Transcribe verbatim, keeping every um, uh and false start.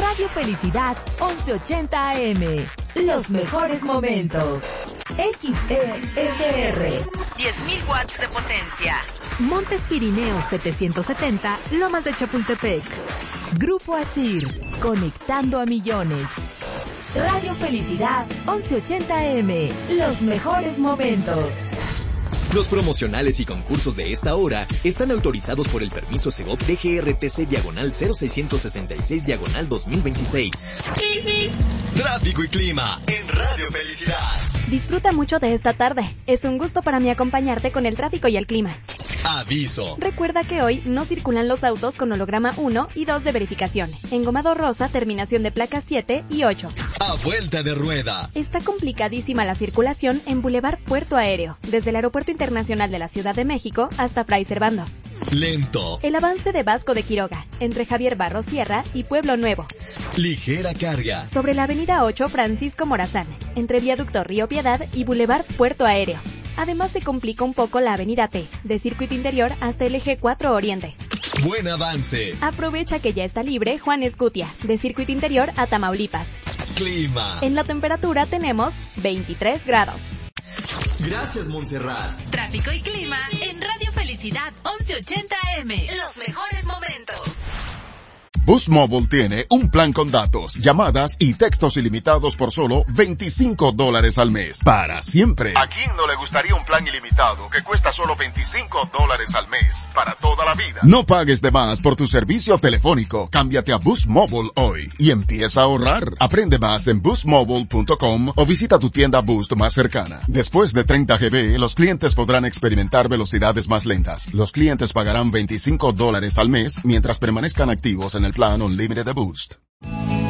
Radio Felicidad once ochenta A M. Los mejores momentos. X E S R. diez mil watts de potencia. Montes Pirineos setecientos setenta, Lomas de Chapultepec. Grupo Asir, conectando a millones. Radio Felicidad once ochenta A M. Los mejores momentos. Los promocionales y concursos de esta hora están autorizados por el permiso Segov D G R T C diagonal cero seiscientos sesenta y seis diagonal dos mil veintiséis. Tráfico y clima en Radio Felicidad. Disfruta mucho de esta tarde. Es un gusto para mí acompañarte con el tráfico y el clima. Aviso. Recuerda que hoy no circulan los autos con holograma uno y dos de verificación. Engomado rosa, terminación de placas siete y ocho. A vuelta de rueda. Está complicadísima la circulación en Boulevard Puerto Aéreo, desde el Aeropuerto Internacional de la Ciudad de México hasta Fray Servando. Lento. El avance de Vasco de Quiroga, entre Javier Barros Sierra y Pueblo Nuevo. Ligera carga. Sobre la avenida ocho Francisco Morazán, entre Viaducto Río Piedad y Boulevard Puerto Aéreo. Además se complica un poco la avenida T, de Circuito Interior hasta el eje cuatro Oriente. Buen avance. Aprovecha que ya está libre Juan Escutia, de Circuito Interior a Tamaulipas. Clima. En la temperatura tenemos veintitrés grados. Gracias, Montserrat. Tráfico y clima en Radio Felicidad once ochenta A M. Los mejores momentos. Boost Mobile tiene un plan con datos, llamadas y textos ilimitados por solo veinticinco dólares al mes. Para siempre. ¿A quién no le gustaría un plan ilimitado que cuesta solo veinticinco dólares al mes? Para toda la vida. No pagues de más por tu servicio telefónico. Cámbiate a Boost Mobile hoy y empieza a ahorrar. Aprende más en boost mobile punto com o visita tu tienda Boost más cercana. Después de treinta gigabytes, los clientes podrán experimentar velocidades más lentas. Los clientes pagarán veinticinco dólares al mes mientras permanezcan activos en el plan Unlimited de Boost.